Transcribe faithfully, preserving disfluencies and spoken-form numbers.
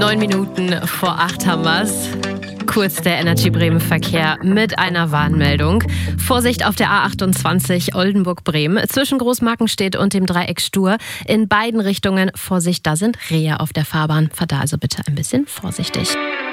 Neun Minuten vor acht haben wir's. Kurz der Energy Bremen Verkehr mit einer Warnmeldung. Vorsicht auf der A achtundzwanzig Oldenburg-Bremen zwischen Großmarkenstedt und dem Dreieck Stur. In beiden Richtungen Vorsicht, da sind Rehe auf der Fahrbahn. Fahr da also bitte ein bisschen vorsichtig.